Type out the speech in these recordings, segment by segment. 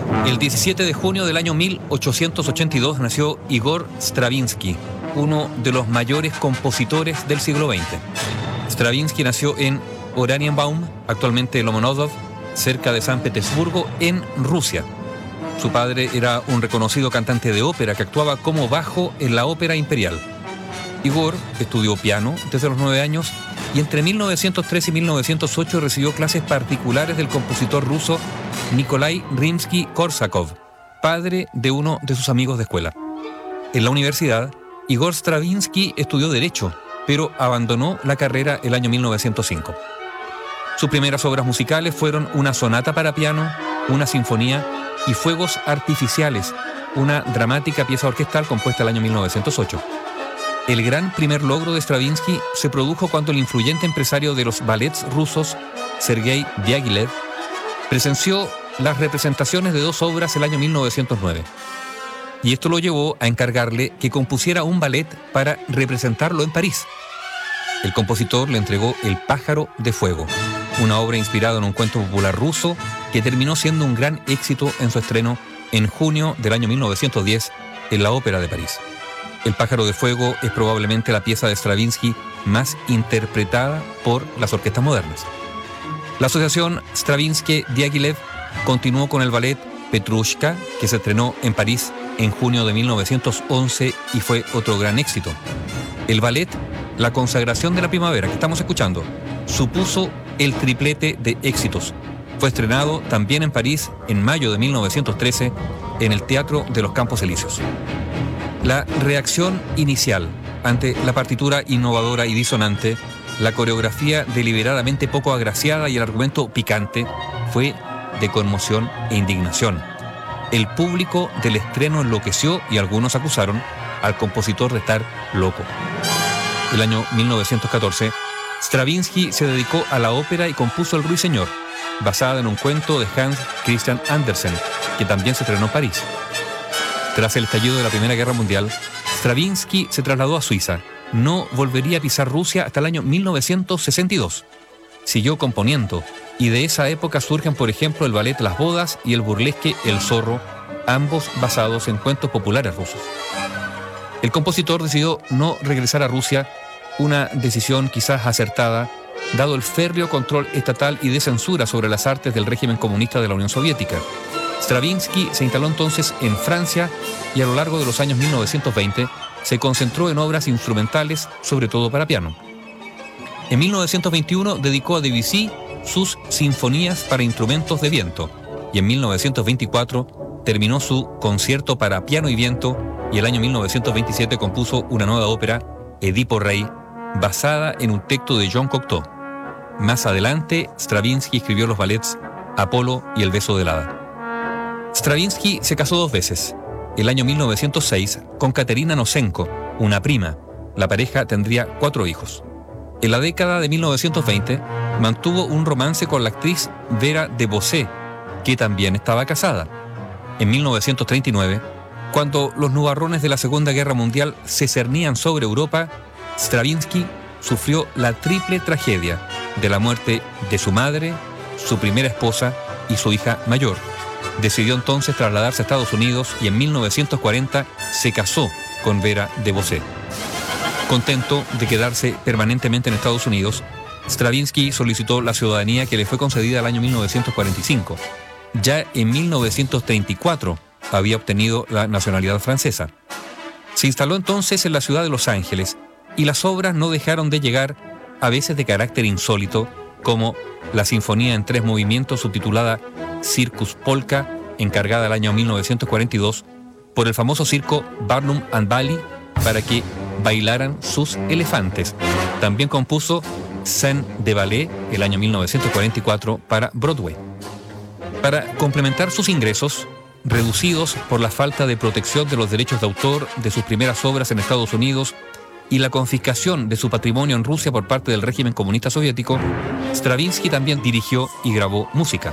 El 17 de junio del año 1882 nació Igor Stravinsky, uno de los mayores compositores del siglo XX. Stravinsky nació en Oranienbaum, actualmente Lomonosov, cerca de San Petersburgo, en Rusia. Su padre era un reconocido cantante de ópera que actuaba como bajo en la Ópera Imperial. Igor estudió piano desde los 9 años y entre 1903 y 1908 recibió clases particulares del compositor ruso Nikolai Rimsky-Korsakov, padre de uno de sus amigos de escuela. En la universidad, Igor Stravinsky estudió Derecho, pero abandonó la carrera el año 1905. Sus primeras obras musicales fueron una sonata para piano, una sinfonía y Fuegos Artificiales, una dramática pieza orquestal compuesta el año 1908. El gran primer logro de Stravinsky se produjo cuando el influyente empresario de los ballets rusos, Sergei Diaghilev, presenció las representaciones de 2 obras el año 1909. Y esto lo llevó a encargarle que compusiera un ballet para representarlo en París. El compositor le entregó El pájaro de fuego, una obra inspirada en un cuento popular ruso que terminó siendo un gran éxito en su estreno en junio del año 1910 en la Ópera de París. El pájaro de fuego es probablemente la pieza de Stravinsky más interpretada por las orquestas modernas. La asociación Stravinsky-Diaghilev continuó con el ballet Petrushka, que se estrenó en París en junio de 1911 y fue otro gran éxito. El ballet La consagración de la primavera, que estamos escuchando, supuso el triplete de éxitos. Fue estrenado también en París en mayo de 1913 en el Teatro de los Campos Elíseos. La reacción inicial ante la partitura innovadora y disonante, la coreografía deliberadamente poco agraciada y el argumento picante fue de conmoción e indignación. El público del estreno enloqueció y algunos acusaron al compositor de estar loco. El año 1914, Stravinsky se dedicó a la ópera y compuso El Ruiseñor, basada en un cuento de Hans Christian Andersen, que también se estrenó en París. Tras el estallido de la Primera Guerra Mundial, Stravinsky se trasladó a Suiza. No volvería a pisar Rusia hasta el año 1962. Siguió componiendo, y de esa época surgen, por ejemplo, el ballet Las Bodas y el burlesque El Zorro, ambos basados en cuentos populares rusos. El compositor decidió no regresar a Rusia, una decisión quizás acertada, dado el férreo control estatal y de censura sobre las artes del régimen comunista de la Unión Soviética. Stravinsky se instaló entonces en Francia y a lo largo de los años 1920 se concentró en obras instrumentales, sobre todo para piano. En 1921 dedicó a Debussy sus sinfonías para instrumentos de viento y en 1924 terminó su concierto para piano y viento y el año 1927 compuso una nueva ópera, Edipo Rey, basada en un texto de Jean Cocteau. Más adelante, Stravinsky escribió los ballets Apolo y El beso del hada. Stravinsky se casó 2 veces. El año 1906 con Katerina Nosenko, una prima. La pareja tendría 4 hijos. En la década de 1920 mantuvo un romance con la actriz Vera de Bosé, que también estaba casada. En 1939, cuando los nubarrones de la Segunda Guerra Mundial se cernían sobre Europa, Stravinsky sufrió la triple tragedia de la muerte de su madre, su primera esposa y su hija mayor. Decidió entonces trasladarse a Estados Unidos y en 1940 se casó con Vera de Bosé. Contento de quedarse permanentemente en Estados Unidos, Stravinsky solicitó la ciudadanía que le fue concedida el año 1945. Ya en 1934 había obtenido la nacionalidad francesa. Se instaló entonces en la ciudad de Los Ángeles y las obras no dejaron de llegar, a veces de carácter insólito, como la Sinfonía en 3 movimientos subtitulada Circus Polka, encargada el año 1942 por el famoso circo Barnum and Bailey para que bailaran sus elefantes. También compuso Scène de Ballet el año 1944 para Broadway. Para complementar sus ingresos, reducidos por la falta de protección de los derechos de autor de sus primeras obras en Estados Unidos y la confiscación de su patrimonio en Rusia por parte del régimen comunista soviético, Stravinsky también dirigió y grabó música.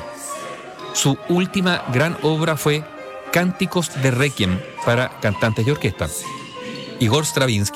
Su última gran obra fue Cánticos de Requiem para cantantes y orquesta. Igor Stravinsky